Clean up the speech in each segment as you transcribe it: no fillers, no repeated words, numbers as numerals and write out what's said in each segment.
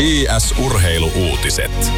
IS-urheilu-uutiset.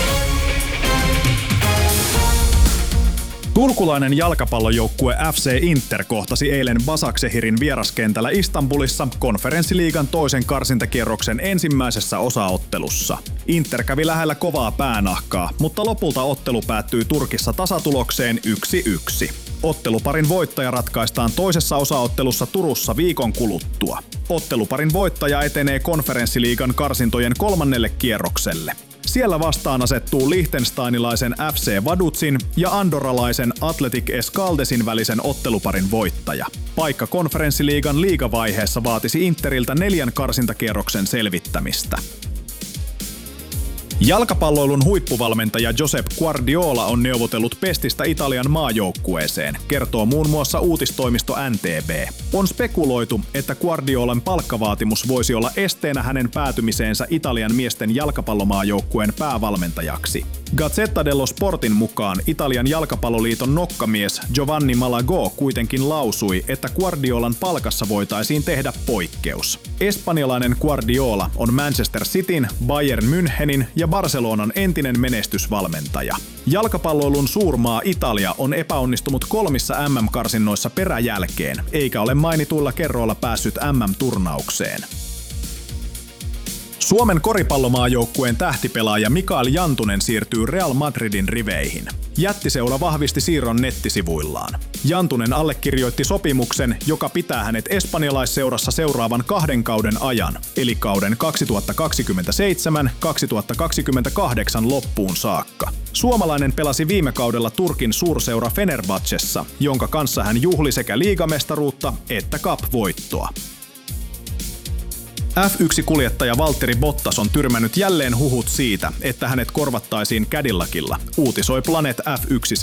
Turkulainen jalkapallojoukkue FC Inter kohtasi eilen Başakşehir'in vieraskentällä Istanbulissa konferenssiliigan toisen karsintakierroksen ensimmäisessä osaottelussa. Inter kävi lähellä kovaa päänahkaa, mutta lopulta ottelu päättyi Turkissa tasatulokseen 1-1. Otteluparin voittaja ratkaistaan toisessa osaottelussa Turussa viikon kuluttua. Otteluparin voittaja etenee konferenssiliigan karsintojen kolmannelle kierrokselle. Siellä vastaan asettuu liechtensteinilaisen FC Vaduzin ja andorralaisen Athletic Escaldesin välisen otteluparin voittaja. Paikka konferenssiliigan liigavaiheessa vaatisi Interiltä 4 karsintakierroksen selvittämistä. Jalkapalloilun huippuvalmentaja Josep Guardiola on neuvotellut Pestistä Italian maajoukkueeseen, kertoo muun muassa uutistoimisto NTV. On spekuloitu, että Guardiolan palkkavaatimus voisi olla esteenä hänen päätymiseensä Italian miesten jalkapallomaajoukkueen päävalmentajaksi. Gazzetta dello Sportin mukaan Italian jalkapalloliiton nokkamies Giovanni Malagò kuitenkin lausui, että Guardiolan palkassa voitaisiin tehdä poikkeus. Espanjalainen Guardiola on Manchester Cityn, Bayern Münchenin ja Barcelonan entinen menestysvalmentaja. Jalkapalloilun suurmaa Italia on epäonnistunut 3 MM-karsinnoissa peräjälkeen, eikä ole mainituilla kerroilla päässyt MM-turnaukseen. Suomen koripallomaajoukkueen tähtipelaaja Mikael Jantunen siirtyy Real Madridin riveihin. Jättiseura vahvisti siirron nettisivuillaan. Jantunen allekirjoitti sopimuksen, joka pitää hänet espanjalaisseurassa seuraavan 2 kauden ajan, eli kauden 2027-2028 loppuun saakka. Suomalainen pelasi viime kaudella Turkin suurseura Fenerbahçessa, jonka kanssa hän juhli sekä liigamestaruutta että cup-voittoa. F1-kuljettaja Valtteri Bottas on tyrmännyt jälleen huhut siitä, että hänet korvattaisiin Cadillacilla, uutisoi Planet F1